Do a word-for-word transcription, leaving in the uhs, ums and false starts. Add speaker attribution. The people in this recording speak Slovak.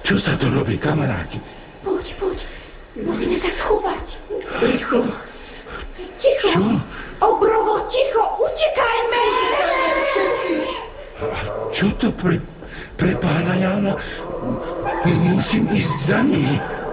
Speaker 1: Čo sa to robí, kamaráti?
Speaker 2: Poď, poď. Musíme sa schovať. Ticho. Ticho.
Speaker 1: Čo?
Speaker 2: Obrovo, ticho. Utekajme.
Speaker 1: A čo to pre, pre pána Jána? Musím ísť za nimi.